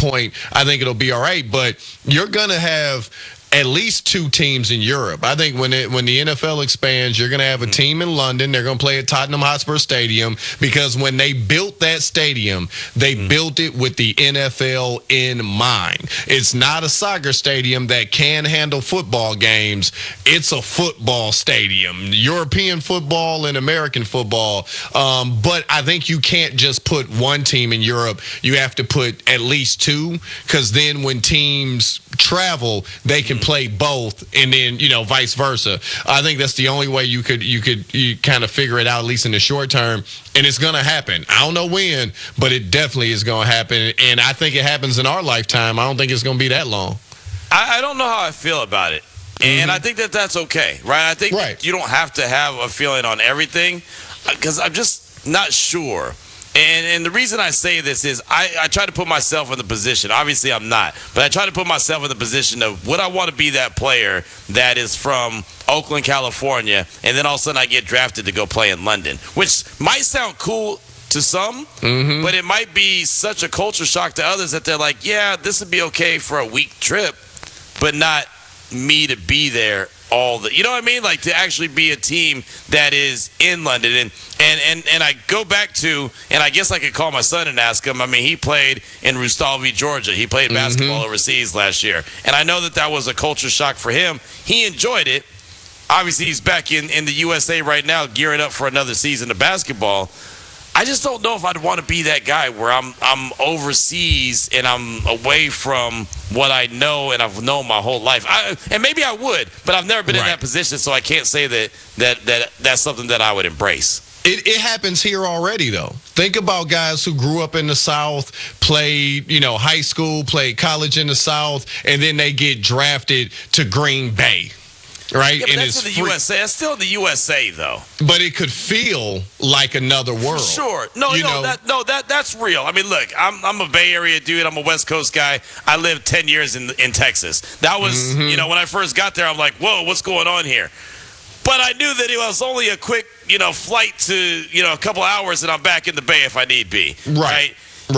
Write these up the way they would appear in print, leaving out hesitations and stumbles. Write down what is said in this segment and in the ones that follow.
point, I think it'll be all right. But you're going to have at least two teams in Europe. I think when the NFL expands, you're going to have a team in London. They're going to play at Tottenham Hotspur Stadium because when they built that stadium, they built it with the NFL in mind. It's not a soccer stadium that can handle football games. It's a football stadium, European football and American football. But I think you can't just put one team in Europe. You have to put at least two because then when teams travel, they can play both, and then vice versa. I think that's the only way you kind of figure it out, at least in the short term, and it's going to happen. I don't know when, but it definitely is going to happen, and I think it happens in our lifetime. I don't think it's going to be that long. I don't know how I feel about it, and I think that's okay, right? I think you don't have to have a feeling on everything because I'm just not sure. And the reason I say this is I try to put myself in the position. Obviously, I'm not. But I try to put myself in the position of would I want to be that player that is from Oakland, California, and then all of a sudden I get drafted to go play in London, which might sound cool to some, but it might be such a culture shock to others that they're like, yeah, this would be okay for a week trip, but not me to be there you know what I mean? Like to actually be a team that is in London. And I go back to, and I guess I could call my son and ask him. I mean, he played in Rustavy, Georgia. He played basketball overseas last year. And I know that was a culture shock for him. He enjoyed it. Obviously, he's back in the USA right now, gearing up for another season of basketball. I just don't know if I'd want to be that guy where I'm overseas and I'm away from what I know and I've known my whole life. And maybe I would, but I've never been in that position, so I can't say that's something that I would embrace. It happens here already, though. Think about guys who grew up in the South, played, high school, played college in the South, and then they get drafted to Green Bay. Right, yeah, but that's in the USA. That's still in the USA, though. But it could feel like another world. Sure, that's real. I mean, look, I'm a Bay Area dude. I'm a West Coast guy. I lived 10 years in Texas. That was, when I first got there, I'm like, whoa, what's going on here? But I knew that it was only a quick, flight to, a couple hours, and I'm back in the Bay if I need be. Right.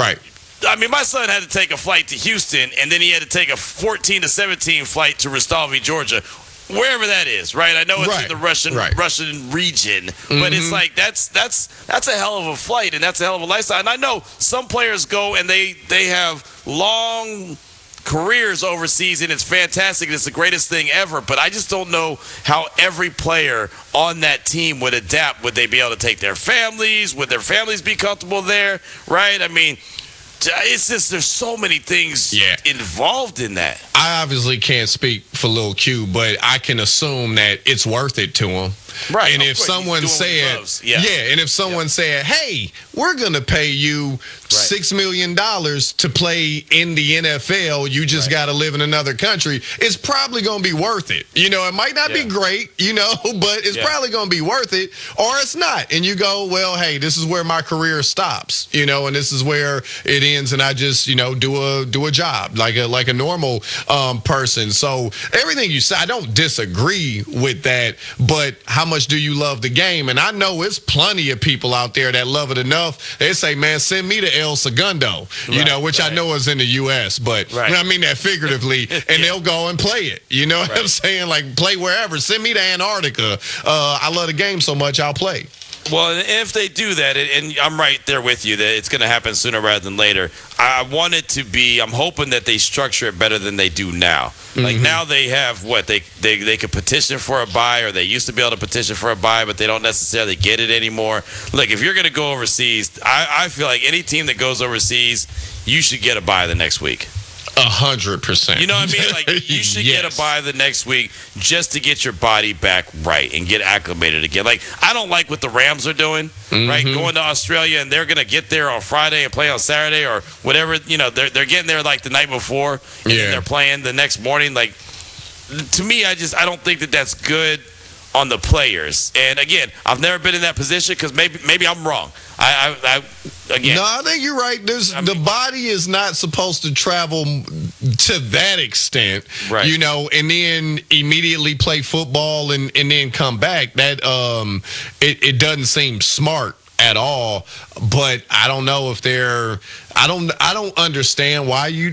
I mean, my son had to take a flight to Houston, and then he had to take a 14 to 17 flight to Rustavy, Georgia. Wherever that is, right? I know it's in the Russian region, but it's like that's a hell of a flight and that's a hell of a lifestyle. And I know some players go and they have long careers overseas and it's fantastic and it's the greatest thing ever. But I just don't know how every player on that team would adapt. Would they be able to take their families? Would their families be comfortable there? Right? I mean, it's just there's so many things involved in that. I obviously can't speak for Lil Q, but I can assume that it's worth it to him. Right. And if someone said, and if someone said, hey, we're going to pay you $6 million to play in the NFL, you just got to live in another country, it's probably going to be worth it. It might not be great, but it's probably going to be worth it, or it's not. And you go, well, hey, this is where my career stops, and this is where it ends, and I just, do a job like a normal person. So everything you say, I don't disagree with that, but how much do you love the game? And I know it's plenty of people out there that love it enough. They say, man, send me to El Segundo, which I know is in the U.S., but I mean that figuratively, and they'll go and play it. You know what I'm saying? Like, play wherever. Send me to Antarctica. I love the game so much, I'll play. Well, and if they do that, and I'm right there with you, that it's going to happen sooner rather than later, I'm hoping that they structure it better than they do now. Like now they have they could petition for a bye, or they used to be able to petition for a bye, but they don't necessarily get it anymore. Look, if you're going to go overseas, I feel like any team that goes overseas, you should get a bye the next week. 100%. You know what I mean? Like, you should get a bye the next week just to get your body back right and get acclimated again. Like, I don't like what the Rams are doing, right? Going to Australia, and they're going to get there on Friday and play on Saturday or whatever. They're getting there like the night before, and then they're playing the next morning. Like, to me, I don't think that that's good on the players. And again, I've never been in that position because maybe I'm wrong. Again. No, I think you're right. The body is not supposed to travel to that extent, right? And then immediately play football and then come back. That it doesn't seem smart at all. But I don't know if I don't understand why you